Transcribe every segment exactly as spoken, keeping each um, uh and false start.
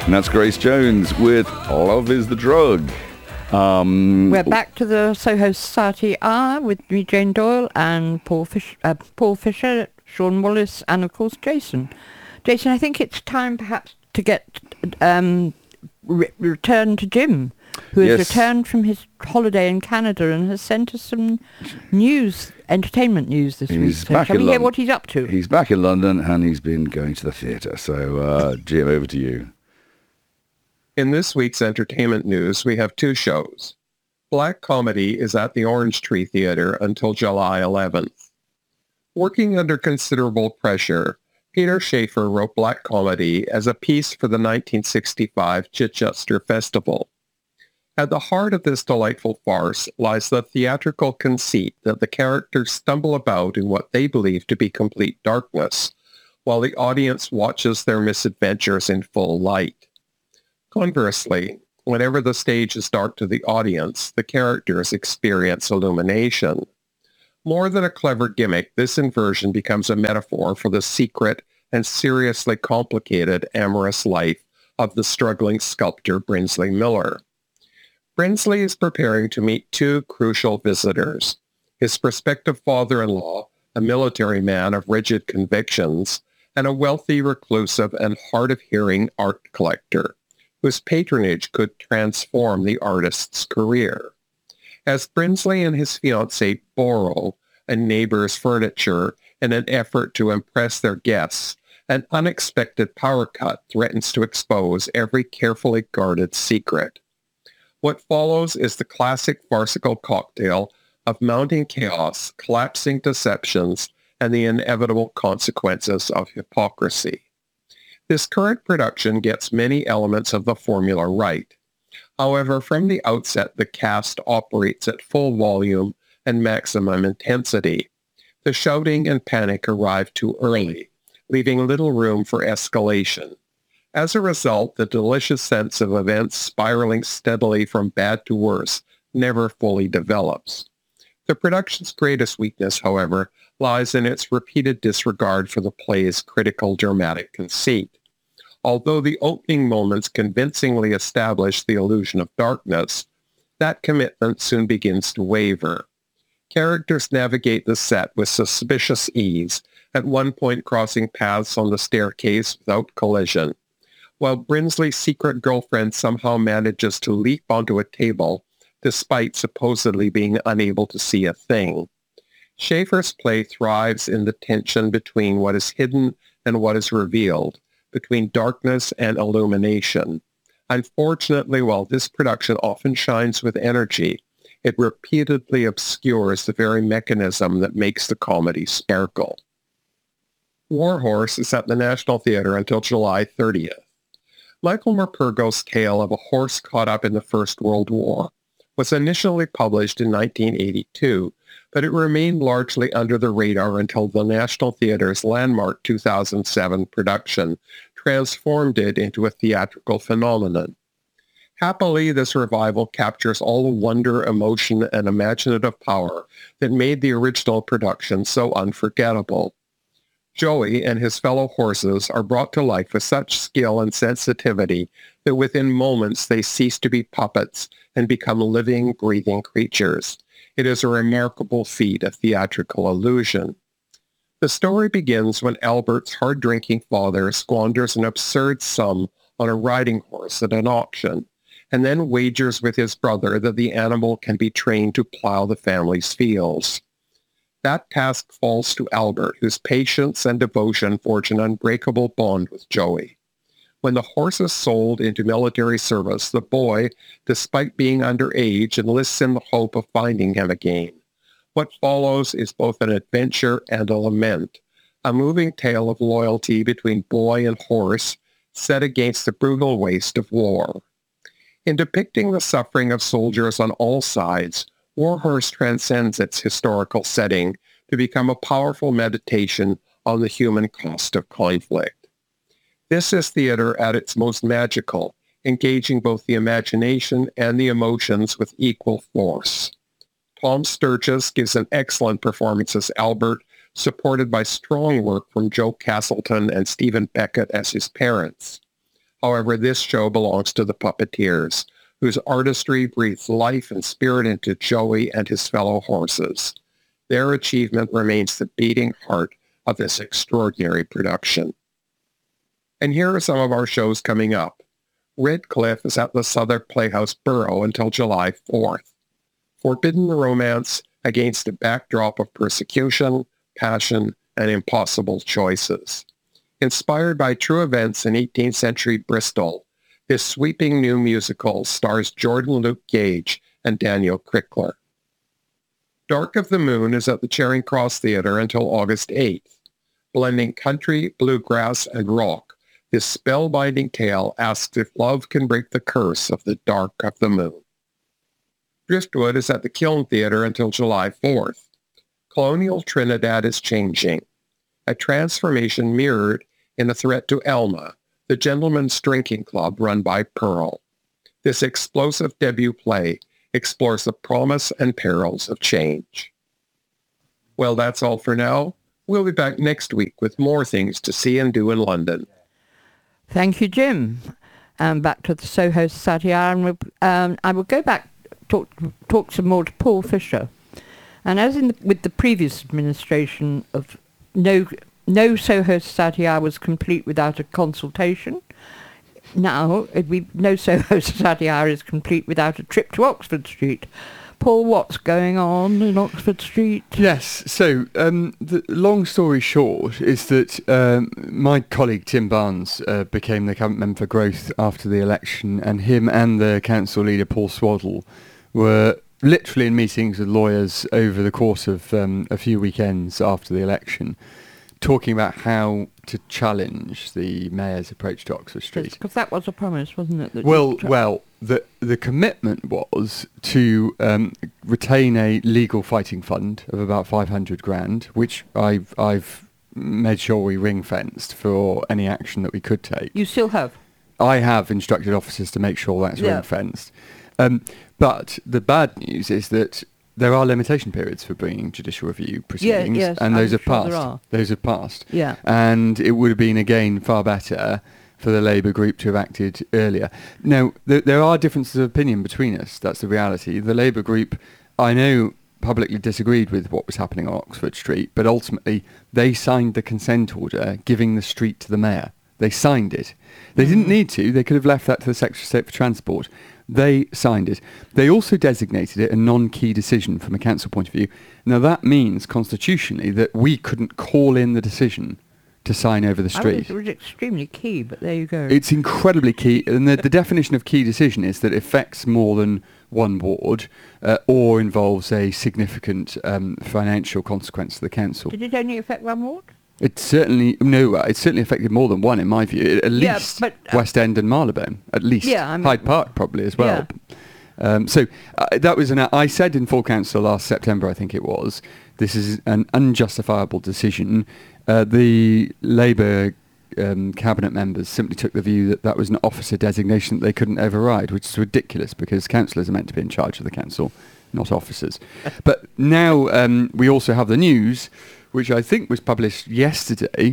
And that's Grace Jones with Love is the Drug. Um, We're back to the Soho Society Hour with me, Jane Doyle, and Paul, Fish, uh, Paul Fisher, Sean Wallace, and of course Jason. Jason, I think it's time perhaps to get um, re- return to Jim, who has yes. returned from his holiday in Canada and has sent us some news, entertainment news this he's week. So back shall in we hear London. what he's up to? He's back in London and he's been going to the theatre. So, uh, Jim, over to you. In this week's entertainment news, we have two shows. Black Comedy is at the Orange Tree Theatre until July eleventh. Working under considerable pressure, Peter Shaffer wrote Black Comedy as a piece for the nineteen sixty-five Chichester Festival. At the heart of this delightful farce lies the theatrical conceit that the characters stumble about in what they believe to be complete darkness, while the audience watches their misadventures in full light. Conversely, whenever the stage is dark to the audience, the characters experience illumination. More than a clever gimmick, this inversion becomes a metaphor for the secret and seriously complicated amorous life of the struggling sculptor Brinsley Miller. Brinsley is preparing to meet two crucial visitors, his prospective father-in-law, a military man of rigid convictions, and a wealthy, reclusive, and hard-of-hearing art collector, whose patronage could transform the artist's career. As Brinsley and his fiancée borrow a neighbor's furniture in an effort to impress their guests, an unexpected power cut threatens to expose every carefully guarded secret. What follows is the classic farcical cocktail of mounting chaos, collapsing deceptions, and the inevitable consequences of hypocrisy. This current production gets many elements of the formula right. However, from the outset, the cast operates at full volume and maximum intensity. The shouting and panic arrive too early, leaving little room for escalation. As a result, the delicious sense of events spiraling steadily from bad to worse never fully develops. The production's greatest weakness, however, lies in its repeated disregard for the play's critical dramatic conceit. Although the opening moments convincingly establish the illusion of darkness, that commitment soon begins to waver. Characters navigate the set with suspicious ease, at one point crossing paths on the staircase without collision, while Brinsley's secret girlfriend somehow manages to leap onto a table despite supposedly being unable to see a thing. Shaffer's play thrives in the tension between what is hidden and what is revealed, between darkness and illumination. Unfortunately, while this production often shines with energy, it repeatedly obscures the very mechanism that makes the comedy sparkle. Warhorse is at the National Theatre until July thirtieth. Michael Morpurgo's tale of a horse caught up in the First World War was initially published in nineteen eighty-two, but it remained largely under the radar until the National Theatre's landmark two thousand seven production transformed it into a theatrical phenomenon. Happily, this revival captures all the wonder, emotion, and imaginative power that made the original production so unforgettable. Joey and his fellow horses are brought to life with such skill and sensitivity that within moments they cease to be puppets and become living, breathing creatures. It is a remarkable feat of theatrical illusion. The story begins when Albert's hard-drinking father squanders an absurd sum on a riding horse at an auction, and then wagers with his brother that the animal can be trained to plow the family's fields. That task falls to Albert, whose patience and devotion forge an unbreakable bond with Joey. When the horse is sold into military service, the boy, despite being underage, enlists in the hope of finding him again. What follows is both an adventure and a lament, a moving tale of loyalty between boy and horse, set against the brutal waste of war. In depicting the suffering of soldiers on all sides, Warhorse transcends its historical setting to become a powerful meditation on the human cost of conflict. This is theater at its most magical, engaging both the imagination and the emotions with equal force. Tom Sturges gives an excellent performance as Albert, supported by strong work from Joe Castleton and Stephen Beckett as his parents. However, this show belongs to the puppeteers, whose artistry breathes life and spirit into Joey and his fellow horses. Their achievement remains the beating heart of this extraordinary production. And here are some of our shows coming up. Redcliffe is at the Southwark Playhouse Borough until July fourth. Forbidden romance against a backdrop of persecution, passion, and impossible choices. Inspired by true events in eighteenth century Bristol, this sweeping new musical stars Jordan Luke Gage and Daniel Crickler. Dark of the Moon is at the Charing Cross Theatre until August eighth. Blending country, bluegrass, and rock, this spellbinding tale asks if love can break the curse of the dark of the moon. Driftwood is at the Kiln Theatre until July fourth. Colonial Trinidad is changing. A transformation mirrored in A Threat to Elma, the gentleman's drinking club run by Pearl. This explosive debut play explores the promise and perils of change. Well, that's all for now. We'll be back next week with more things to see and do in London. Thank you, Jim. Um, back to the Soho Society Hour, and we'll, um, I will go back talk talk some more to Paul Fisher. And as in the, with the previous administration of no no Soho Society Hour was complete without a consultation. Now it we no Soho Society Hour is complete without a trip to Oxford Street. Paul, what's going on in Oxford Street? Yes, so um, the long story short is that um, my colleague Tim Barnes uh, became the cabinet member for Growth after the election, and him and the council leader Paul Swaddle were literally in meetings with lawyers over the course of um, a few weekends after the election, talking about how to challenge the mayor's approach to Oxford Street. Because that was a promise, wasn't it? That Well, you tra- well, the the commitment was to um, retain a legal fighting fund of about five hundred grand, which I've I've made sure we ring fenced for any action that we could take. You still have? I have instructed officers to make sure that's Yeah. ring fenced. Um, but the bad news is that there are limitation periods for bringing judicial review proceedings, yes, and I'm those have sure there passed. are. Those have passed. Yeah. And it would have been, again, far better for the Labour group to have acted earlier. Now, th- there are differences of opinion between us. That's the reality. The Labour group, I know, publicly disagreed with what was happening on Oxford Street, but ultimately they signed the consent order giving the street to the mayor. They signed it. They didn't need to. They could have left that to the Secretary of State for Transport. They signed it. They also designated it a non-key decision from a council point of view. Now, that means constitutionally that we couldn't call in the decision to sign over the I street. was, it was extremely key, but there you go. It's incredibly key, and the, the definition of key decision is that it affects more than one ward uh, or involves a significant um, financial consequence to the council. Did it only affect one ward? It certainly no, uh, it certainly affected more than one in my view. At Yeah, least but, uh, West End and Marylebone, at least. Yeah, I mean- Hyde Park probably as well. Um, so uh, that was an. I said in full council last September, I think it was. This is an unjustifiable decision. Uh, the Labour um, cabinet members simply took the view that that was an officer designation that they couldn't override, which is ridiculous because councillors are meant to be in charge of the council, not officers. But now um, we also have the news, which I think was published yesterday,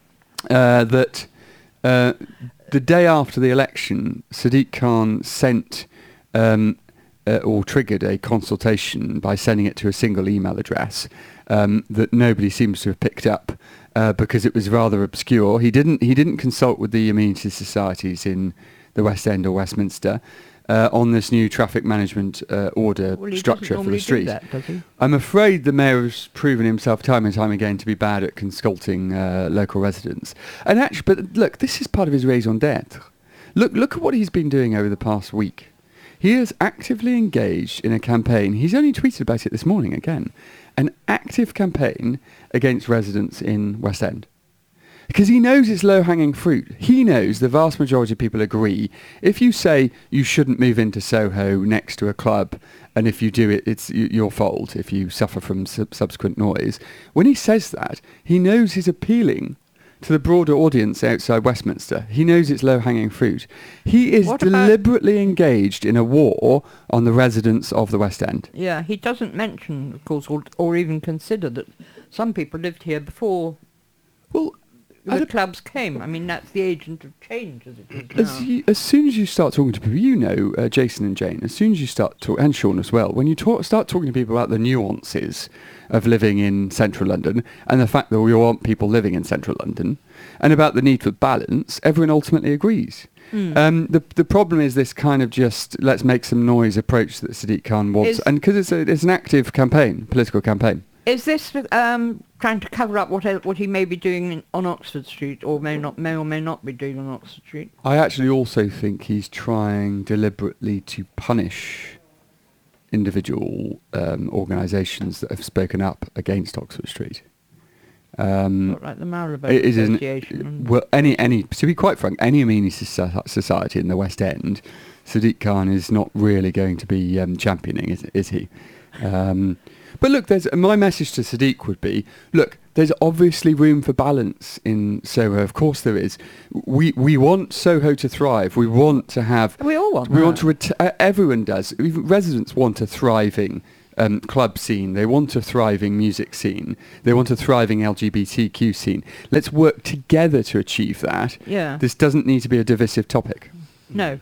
uh, that uh, the day after the election, Sadiq Khan sent um, uh, or triggered a consultation by sending it to a single email address um, that nobody seems to have picked up uh, because it was rather obscure. He didn't. He didn't consult with the amenity societies in the West End or Westminster uh, on this new traffic management uh, order Well, he structure doesn't for the normally do street. that, does he? I'm afraid the mayor has proven himself time and time again to be bad at consulting uh, local residents. And actually, but look, this is part of his raison d'être. Look, look at what he's been doing over the past week. He is actively engaged in a campaign. He's only tweeted about it this morning again. An active campaign against residents in West End. Because he knows it's low-hanging fruit. He knows the vast majority of people agree. If you say you shouldn't move into Soho next to a club, and if you do it, it's y- your fault if you suffer from sub- subsequent noise. When he says that, he knows he's appealing to the broader audience outside Westminster. He knows it's low-hanging fruit. He is What about- deliberately engaged in a war on the residents of the West End. Yeah, he doesn't mention, of course, or, or even consider that some people lived here before. Well, the clubs came. I mean, that's the agent of change as it is As, now. you, as soon as you start talking to people, you know, uh, Jason and Jane, as soon as you start to, and Sean as well, when you talk, start talking to people about the nuances of living in central London and the fact that we want people living in central London and about the need for balance, everyone ultimately agrees. Mm. Um, the the problem is this kind of just let's make some noise approach that Sadiq Khan wants, Is- and because it's a, it's an active campaign, political campaign. Is this um, trying to cover up what what he may be doing in, on Oxford Street, or may not may or may not be doing on Oxford Street? I actually also think he's trying deliberately to punish individual um, organisations that have spoken up against Oxford Street. Um, Not like the Marylebone it is an- Association. and- well, any any to be quite frank, any amenity soci- society in the West End, Sadiq Khan is not really going to be um, championing, is, is he? Um, but look, there's my message to Sadiq would be: look, there's obviously room for balance in Soho. Of course, there is. We we want Soho to thrive. We want to have. We all want We want that. to. Ret- uh, everyone does. Even residents want a thriving um, club scene. They want a thriving music scene. They want a thriving L G B T Q scene. Let's work together to achieve that. Yeah. This doesn't need to be a divisive topic. No.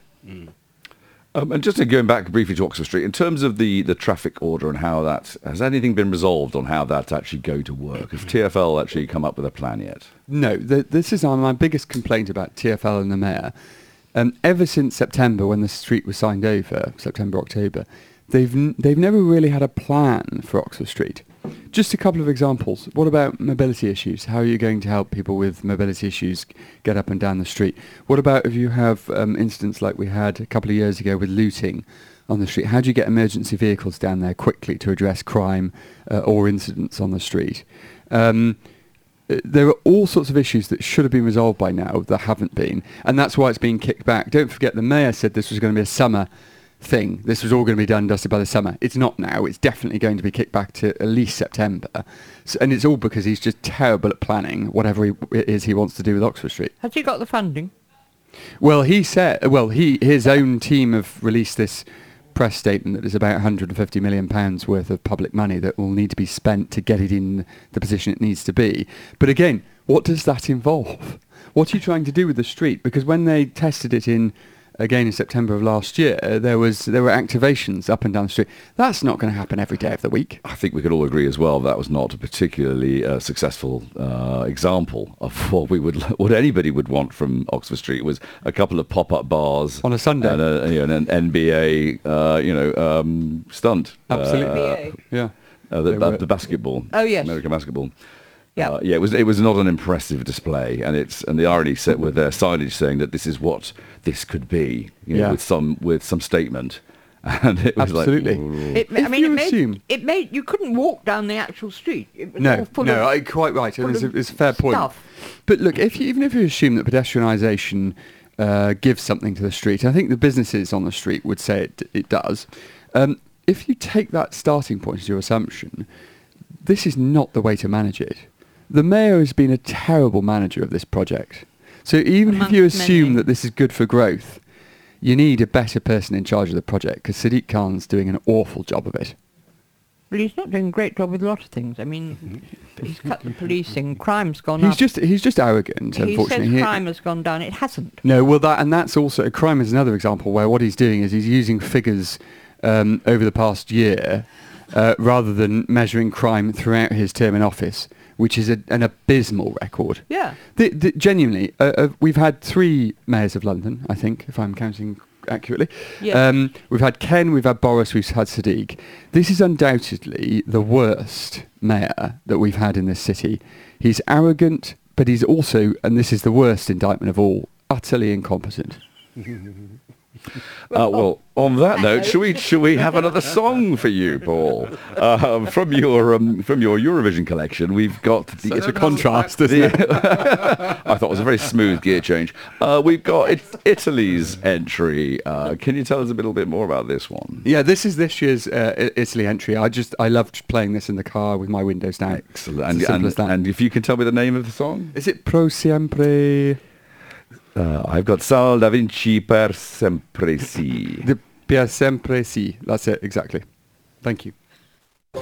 Um, and just to going back briefly to Oxford Street, in terms of the, the traffic order and how that, has anything been resolved on how that's actually going to work? Have T F L actually come up with a plan yet? No, th- this is uh, my biggest complaint about T F L and the mayor. Um, ever since September, when the street was signed over, September, October, they've n- they've never really had a plan for Oxford Street. Just a couple of examples. What about mobility issues? How are you going to help people with mobility issues get up and down the street? What about if you have um, incidents like we had a couple of years ago with looting on the street? How do you get emergency vehicles down there quickly to address crime uh, or incidents on the street? Um, uh, there are all sorts of issues that should have been resolved by now that haven't been, and that's why it's being kicked back. Don't forget, the mayor said this was going to be a summer thing. This was all going to be done and dusted by the summer. It's not now. It's definitely going to be kicked back to at least September. So, and it's all because he's just terrible at planning whatever he, it is he wants to do with Oxford Street. Has he got the funding? Well, he said, well, he his own team have released this press statement that there's about one hundred fifty million pounds worth of public money that will need to be spent to get it in the position it needs to be. But again, what does that involve? What are you trying to do with the street? Because when they tested it in again in September of last year, uh, there was there were activations up and down the street. That's not going to happen every day of the week. I think we could all agree as well that was not a particularly uh, successful uh, example of what we would, what anybody would want from Oxford Street. It was a couple of pop-up bars On a Sunday. and, a, you know, an N B A, uh, you know, um, stunt. Absolutely. Uh, N B A. Yeah. uh, the, They uh, were- the basketball. Oh, yes. American basketball. Yeah. Uh, yeah, it was it was not an impressive display, and it's and the irony set with their signage saying that this is what this could be, you know, Yeah. with some with some statement, and it was Absolutely. like, It, I If mean, you it made, assume- it made you couldn't walk down the actual street. It was all No, full no, of I, quite right. full And it's a, of it's a fair point. stuff. But look, if you, even if you assume that pedestrianisation uh, gives something to the street, I think the businesses on the street would say it, it does. Um, if you take that starting point as your assumption, this is not the way to manage it. The mayor has been a terrible manager of this project. So even if you Amongst assume many. that this is good for growth, you need a better person in charge of the project because Sadiq Khan's doing an awful job of it. Well, he's not doing a great job with a lot of things. I mean, he's cut the policing. Crime's gone He's up. just he's just arrogant, he says unfortunately. He- crime has gone down. It hasn't. No, well, that and that's also crime is another example where what he's doing is he's using figures um, over the past year uh, rather than measuring crime throughout his term in office, which is a, an abysmal record. Yeah. The, the, genuinely, uh, uh, we've had three mayors of London, I think, if I'm counting accurately. Yeah. Um, we've had Ken, we've had Boris, we've had Sadiq. This is undoubtedly the worst mayor that we've had in this city. He's arrogant, but he's also, and this is the worst indictment of all, utterly incompetent. Uh, well, on that note, shall we shall we have another song for you, Paul? Um, from your um, from your Eurovision collection, we've got the. It's a contrast, isn't it? I thought it was a very smooth gear change. Uh, we've got it, Italy's entry. Uh, can you tell us a little bit more about this one? Yeah, this is this year's uh, I- Italy entry. I just, I loved playing this in the car with my windows down. Excellent. It's And, as simple and, as that. and if you can tell me the name of the song? Is it Pro Sempre? Uh, I've got Sal da Vinci per sempre si. The Per Sempre Si. That's it, exactly. Thank you.